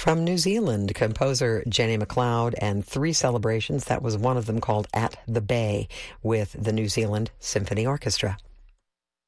From New Zealand, composer Jenny McLeod and 3 celebrations. That was one of them, called At the Bay, with the New Zealand Symphony Orchestra.